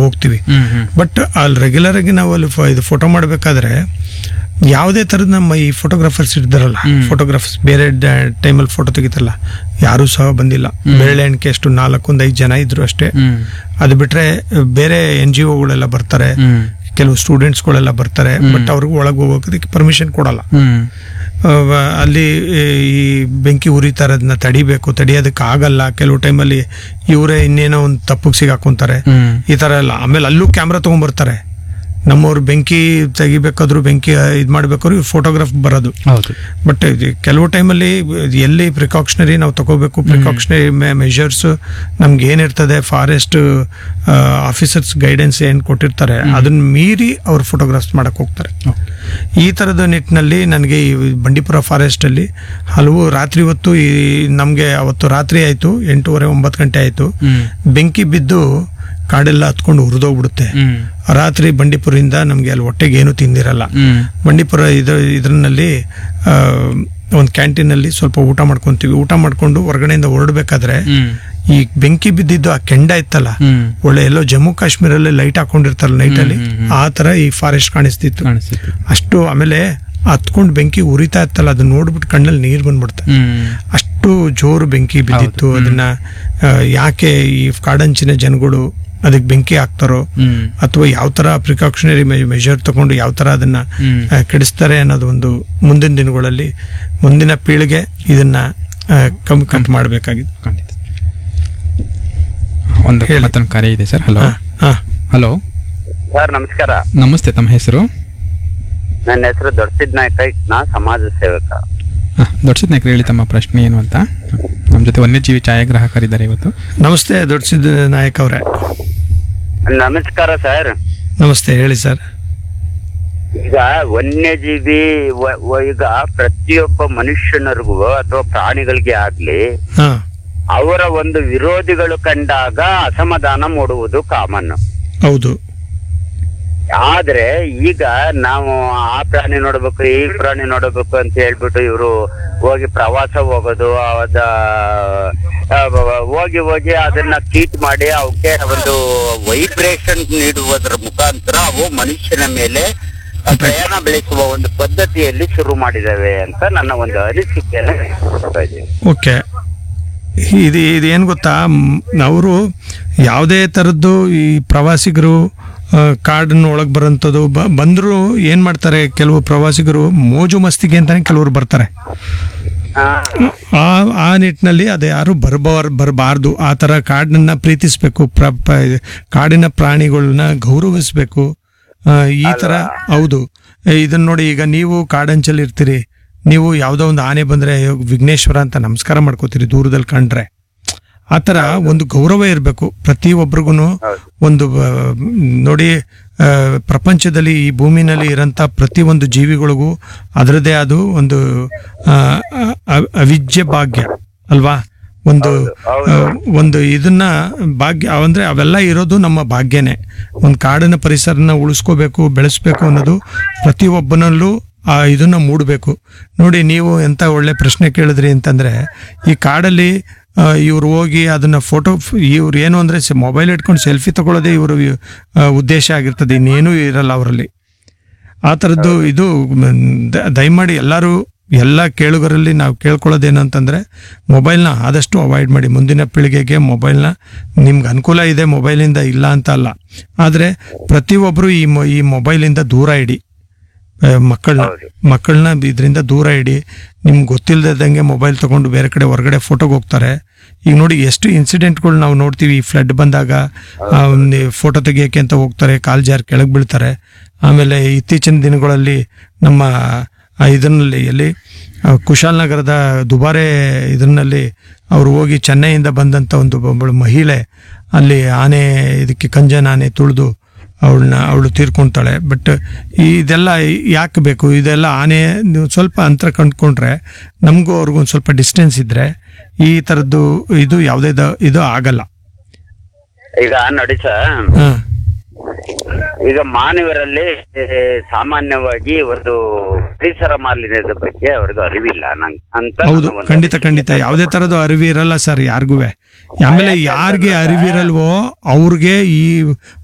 ಹೋಗ್ತೀವಿ. ಬಟ್ ಅಲ್ಲಿ ರೆಗ್ಯುಲರ್ ಆಗಿ ನಾವು ಅಲ್ಲಿ ಇದು ಫೋಟೋ ಮಾಡಬೇಕಾದ್ರೆ ಯಾವುದೇ ಥರದ ನಮ್ಮ ಈ ಫೋಟೋಗ್ರಾಫರ್ಸ್ ಇರ್ತಾರಲ್ಲ, ಫೋಟೋಗ್ರಾಫರ್ಸ್ ಬೇರೆ ಟೈಮಲ್ಲಿ ಫೋಟೋ ತೆಗಿತಾರಲ್ಲ, ಯಾರೂ ಸಹ ಬಂದಿಲ್ಲ. ಬೆರಳೆ ಎಣಿಕೆ ಅಷ್ಟು 4-5 ಜನ ಇದ್ರು ಅಷ್ಟೇ. ಅದು ಬಿಟ್ರೆ ಬೇರೆ NGOಗಳೆಲ್ಲ ಬರ್ತಾರೆ, ಕೆಲವು ಸ್ಟೂಡೆಂಟ್ಸ್ಗಳೆಲ್ಲ ಬರ್ತಾರೆ. ಬಟ್ ಅವ್ರಿಗೆ ಒಳಗೆ ಹೋಗೋದಕ್ಕೆ ಪರ್ಮಿಷನ್ ಕೊಡಲ್ಲ. ಅಲ್ಲಿ ಈ ಬೆಂಕಿ ಉರಿತಾ ಇರೋದನ್ನ ತಡಿಯೋದಕ್ಕೆ ಆಗಲ್ಲ. ಕೆಲವು ಟೈಮಲ್ಲಿ ಇವರೇ ಇನ್ನೇನೋ ಒಂದು ತಪ್ಪಿಗೆ ಸಿಗಾಕೊಂತಾರೆ, ಈ ಥರ ಎಲ್ಲ. ಆಮೇಲೆ ಅಲ್ಲೂ ಕ್ಯಾಮ್ರಾ ತೊಗೊಂಡ್ಬರ್ತಾರೆ. ನಮ್ಮವ್ರು ಬೆಂಕಿ ತೆಗಿಬೇಕಾದ್ರು, ಬೆಂಕಿ ಇದು ಮಾಡ್ಬೇಕಾದ್ರು ಇವ್ರು ಫೋಟೋಗ್ರಾಫ್ ಬರೋದು. ಬಟ್ ಕೆಲವು ಟೈಮಲ್ಲಿ ಎಲ್ಲಿ ಪ್ರಿಕಾಷನರಿ ನಾವು ತಗೋಬೇಕು, ಪ್ರಿಕಾಷನರಿ ಮೆಷರ್ಸ್ ನಮ್ಗೆ ಏನಿರ್ತದೆ, ಫಾರೆಸ್ಟ್ ಆಫೀಸರ್ಸ್ ಗೈಡೆನ್ಸ್ ಏನು ಕೊಟ್ಟಿರ್ತಾರೆ ಅದನ್ನ ಮೀರಿ ಅವ್ರು ಫೋಟೋಗ್ರಾಫ್ಸ್ ಮಾಡಕ್ ಹೋಗ್ತಾರೆ. ಈ ಥರದ ನಿಟ್ಟಿನಲ್ಲಿ ನನಗೆ ಈ ಬಂಡೀಪುರ ಫಾರೆಸ್ಟಲ್ಲಿ ಹಲವು ರಾತ್ರಿ ಹೊತ್ತು ನಮಗೆ ಅವತ್ತು ರಾತ್ರಿ ಆಯಿತು, 8:30-9 ಗಂಟೆ ಆಯಿತು. ಬೆಂಕಿ ಬಿದ್ದು ಕಾಡೆಲ್ಲ ಹತ್ಕೊಂಡು ಹುರಿದೋಗ್ಬಿಡುತ್ತೆ. ರಾತ್ರಿ ಬಂಡೀಪುರದಿಂದ ನಮ್ಗೆ ಅಲ್ಲಿ ಹೊಟ್ಟೆಗೆ ಏನು ತಿಂದಿರಲ್ಲ. ಬಂಡೀಪುರ ಇದರಲ್ಲಿ ಒಂದು ಕ್ಯಾಂಟೀನಲ್ಲಿ ಸ್ವಲ್ಪ ಊಟ ಮಾಡ್ಕೊಂತೀವಿ. ಊಟ ಮಾಡ್ಕೊಂಡು ಹೊರಗಡೆಯಿಂದ ಹೊರಡ್ಬೇಕಾದ್ರೆ ಈ ಬೆಂಕಿ ಬಿದ್ದಿದ್ದು ಆ ಕೆಂಡ ಇತ್ತಲ್ಲ, ಒಳ್ಳೆ ಎಲ್ಲೋ ಜಮ್ಮು ಕಾಶ್ಮೀರಲ್ಲಿ ಲೈಟ್ ಹಾಕೊಂಡಿರ್ತಾರಲ್ಲ ನೈಟಲ್ಲಿ, ಆ ತರ ಈ ಫಾರೆಸ್ಟ್ ಕಾಣಿಸ್ತಿತ್ತು ಅಷ್ಟು. ಆಮೇಲೆ ಹತ್ಕೊಂಡು ಬೆಂಕಿ ಉರಿತಾ ಇತ್ತಲ್ಲ, ಅದನ್ನ ನೋಡ್ಬಿಟ್ಟು ಕಣ್ಣಲ್ಲಿ ನೀರು ಬಂದ್ಬಿಡ್ತೆ, ಅಷ್ಟು ಜೋರು ಬೆಂಕಿ ಬಿದ್ದಿತ್ತು. ಅದನ್ನ ಯಾಕೆ ಈ ಕಾಡಂಚಿನ ಜನಗಳು ಅದಕ್ಕೆ ಬೆಂಕಿ ಹಾಕ್ತಾರೋ, ಅಥವಾ ಯಾವ ತರ ಪ್ರಿಕಾಷನರಿ ಮೆಷರ್ ತಗೊಂಡು ಯಾವ ತರ ಅದನ್ನ ಕೆಡಿಸ್ತಾರೆ ಅನ್ನೋದು ಒಂದು ಮುಂದಿನ ದಿನಗಳಲ್ಲಿ ಮುಂದಿನ ಪೀಳಿಗೆ ಇದನ್ನ ಕಮ್ಮಿ ಮಾಡಬೇಕಾಗಿದೆ. ಒಂದು ಮತ್ತೊಂದು ಕಾರ್ಯ ಇದೆ ಸರ್. ಹಲೋ ಹಲೋ ಸರ್, ನಮಸ್ಕಾರ. ನಮಸ್ತೆ, ತಮ್ಮ ಹೆಸರು? ನನ್ನ ಹೆಸರು ದೊಡ್ಡಸಿದ್ ನಾಯ್ಕ, ನಾ ಸಮಾಜ ಸೇವಕ. ದೊಡ್ಡಸಿದ್ ನಾಯ್ಕರು, ಹೇಳಿ ತಮ್ಮ ಪ್ರಶ್ನೆ ಏನು ಅಂತ. ನಮ್ಮ ಜೊತೆ ವನ್ಯಜೀವಿ ಛಾಯಾಗ್ರಾಹಕರಿದ್ದಾರೆ ಇವತ್ತು. ನಮಸ್ತೆ ದೊಡ್ಡಸಿದ್ ನಾಯಕ್ ಅವರೇ. ನಮಸ್ಕಾರ ಸರ್. ನಮಸ್ತೆ, ಹೇಳಿ ಸರ್. ಈಗ ವನ್ಯಜೀವಿ ಈಗ ಪ್ರತಿಯೊಬ್ಬ ಮನುಷ್ಯನರಿಗೂ ಅಥವಾ ಪ್ರಾಣಿಗಳಿಗೆ ಆಗ್ಲಿ ಅವರ ಒಂದು ವಿರೋಧಿಗಳು ಕಂಡಾಗ ಅಸಮಾಧಾನ ಮೂಡುವುದು ಕಾಮನ್. ಹೌದು. ಆದ್ರೆ ಈಗ ನಾವು ಆ ಪ್ರಾಣಿ ನೋಡ್ಬೇಕು, ಈ ಪ್ರಾಣಿ ನೋಡ್ಬೇಕು ಅಂತ ಹೇಳ್ಬಿಟ್ಟು ಇವರು ಹೋಗಿ ಪ್ರವಾಸ ಹೋಗೋದು, ಹೋಗಿ ಹೋಗಿ ಅದನ್ನ ಟ್ರೀಟ್ ಮಾಡಿ ಅವಕ್ಕೆ ಒಂದು ವೈಬ್ರೇಷನ್ ನೀಡುವುದರ ಮುಖಾಂತರ ಅವು ಮನುಷ್ಯನ ಮೇಲೆ ಪ್ರಯಾಣ ಬೆಳೆಸುವ ಒಂದು ಪದ್ಧತಿಯಲ್ಲಿ ಶುರು ಮಾಡಿದಾವೆ ಅಂತ ನನ್ನ ಒಂದು ಅನಿಸಿಕೆಯನ್ನು ವ್ಯಕ್ತಪಡಿಸ್ತಾ ಇದ್ದೀನಿ. ಓಕೆ, ಇದೇನು ಗೊತ್ತಾ, ಅವರು ಯಾವುದೇ ಥರದ್ದು ಈ ಪ್ರವಾಸಿಗರು ಕಾಡನ್ನು ಒಳಗೆ ಬರೋಂಥದ್ದು ಬಂದರೂ ಏನು ಮಾಡ್ತಾರೆ, ಕೆಲವು ಪ್ರವಾಸಿಗರು ಮೋಜು ಮಸ್ತಿಗೆ ಅಂತಾನೆ ಕೆಲವರು ಬರ್ತಾರೆ. ಆ ನಿಟ್ಟಿನಲ್ಲಿ ಅದು ಯಾರು ಬರಬಾರ್ದು. ಆ ಥರ ಕಾಡನ್ನ ಪ್ರೀತಿಸ್ಬೇಕು, ಕಾಡಿನ ಪ್ರಾಣಿಗಳನ್ನ ಗೌರವಿಸ್ಬೇಕು, ಈ ಥರ. ಹೌದು, ಇದನ್ನ ನೋಡಿ, ಈಗ ನೀವು ಕಾಡಂಚಲ್ಲಿ ಇರ್ತೀರಿ, ನೀವು ಯಾವುದೋ ಒಂದು ಆನೆ ಬಂದರೆ ವಿಘ್ನೇಶ್ವರ ಅಂತ ನಮಸ್ಕಾರ ಮಾಡ್ಕೋತೀರಿ ದೂರದಲ್ಲಿ ಕಂಡ್ರೆ. ಆ ಥರ ಒಂದು ಗೌರವ ಇರಬೇಕು ಪ್ರತಿಯೊಬ್ಬರಿಗೂ. ಒಂದು ನೋಡಿ, ಪ್ರಪಂಚದಲ್ಲಿ ಈ ಭೂಮಿನಲ್ಲಿ ಇರೋಂಥ ಪ್ರತಿಯೊಂದು ಜೀವಿಗಳಿಗೂ ಅದರದೇ ಆದ ಒಂದು ಅವಿಜ್ಯ ಭಾಗ್ಯ ಅಲ್ವಾ. ಒಂದು ಇದನ್ನ ಭಾಗ್ಯ ಅಂದ್ರೆ ಅವೆಲ್ಲ ಇರೋದು ನಮ್ಮ ಭಾಗ್ಯನೇ. ಒಂದು ಕಾಡಿನ ಪರಿಸರನ ಉಳಿಸ್ಕೋಬೇಕು, ಬೆಳೆಸ್ಬೇಕು ಅನ್ನೋದು ಪ್ರತಿಯೊಬ್ಬನಲ್ಲೂ ಇದನ್ನ ಮೂಡಬೇಕು. ನೋಡಿ, ನೀವು ಎಂತ ಒಳ್ಳೆ ಪ್ರಶ್ನೆ ಕೇಳಿದ್ರಿ ಅಂತಂದ್ರೆ, ಈ ಕಾಡಲ್ಲಿ ಇವ್ರು ಹೋಗಿ ಅದನ್ನ ಫೋಟೋ, ಇವ್ರು ಏನು ಅಂದ್ರೆ ಮೊಬೈಲ್ ಇಟ್ಕೊಂಡು ಸೆಲ್ಫಿ ತಗೊಳ್ಳೋದೇ ಇವರು ಉದ್ದೇಶ ಆಗಿರ್ತದೆ, ಇನ್ನೇನೂ ಇರಲ್ಲ ಅವರಲ್ಲಿ ಆ ಥರದ್ದು. ಇದು ದಯಮಾಡಿ ಎಲ್ಲರೂ, ಎಲ್ಲ ಕೇಳುಗರಲ್ಲಿ ನಾವು ಕೇಳ್ಕೊಳ್ಳೋದೇನು ಅಂತಂದರೆ, ಮೊಬೈಲ್ನ ಆದಷ್ಟು ಅವಾಯ್ಡ್ ಮಾಡಿ. ಮುಂದಿನ ಪೀಳಿಗೆಗೆ ಮೊಬೈಲ್ನ, ನಿಮ್ಗೆ ಅನುಕೂಲ ಇದೆ ಮೊಬೈಲಿಂದ, ಇಲ್ಲ ಅಂತ ಅಲ್ಲ, ಆದರೆ ಪ್ರತಿಯೊಬ್ಬರು ಈ ಮೊಬೈಲಿಂದ ದೂರ ಇಡಿ. ಮಕ್ಕಳನ್ನ ಇದರಿಂದ ದೂರ ಇಡಿ. ನಿಮ್ಗೆ ಗೊತ್ತಿಲ್ಲದಂಗೆ ಮೊಬೈಲ್ ತಗೊಂಡು ಬೇರೆ ಕಡೆ ಹೊರಗಡೆ ಫೋಟೋಗೆ ಹೋಗ್ತಾರೆ. ಈಗ ನೋಡಿ, ಎಷ್ಟು ಇನ್ಸಿಡೆಂಟ್ಗಳು ನಾವು ನೋಡ್ತೀವಿ. ಈ ಫ್ಲಡ್ ಬಂದಾಗ ಫೋಟೋ ತೆಗಿಯೋಕೆ ಅಂತ ಹೋಗ್ತಾರೆ, ಕಾಲ್ ಜಾರ್ ಕೆಳಗೆ ಬೀಳ್ತಾರೆ. ಆಮೇಲೆ ಇತ್ತೀಚಿನ ದಿನಗಳಲ್ಲಿ ನಮ್ಮ ಇದರಲ್ಲಿ ಎಲ್ಲಿ ಕುಶಾಲನಗರದ ದುಬಾರೆ ಇದರಲ್ಲಿ ಅವರು ಹೋಗಿ ಚೆನ್ನೈಯಿಂದ ಬಂದಂಥ ಒಂದು ಮಹಿಳೆ ಅಲ್ಲಿ ಆನೆ, ಇದಕ್ಕೆ ಕಂಜನ್ ಆನೆ ತುಳಿದು ಅವಳು ತೀರ್ಕೊಳ್ತಾಳೆ. ಬಟ್ ಇದೆಲ್ಲ ಯಾಕೆ ಬೇಕು? ಇದೆಲ್ಲ ಆನೆ ನೀವು ಸ್ವಲ್ಪ ಅಂತರ ಕಂಡುಕೊಂಡ್ರೆ, ನಮಗೂ ಅವ್ರಿಗೂ ಒಂದು ಸ್ವಲ್ಪ ಡಿಸ್ಟೆನ್ಸ್ ಇದ್ರೆ ಈ ಥರದ್ದು ಇದು ಯಾವುದೇ ಇದು ಆಗಲ್ಲ. ಈಗ ನೋಡಿ ಸರ್, ಈಗ ಮಾನವರಲ್ಲಿ ಸಾಮಾನ್ಯವಾಗಿ ಒಂದು ಪರಿಸರ ಮಾಲಿನ್ಯದ ಬಗ್ಗೆ ಅವ್ರಿಗೆ ಅರಿವಿಲ್ಲ ಅಂತ. ಹೌದು, ಖಂಡಿತ ಯಾವುದೇ ತರದ ಅರಿವು ಇರಲ್ಲ ಸರ್ ಯಾರಿಗೂ. ಆಮೇಲೆ ಯಾರಿಗೆ ಅರಿವಿರಲ್ವೋ ಅವ್ರಿಗೆ ಈ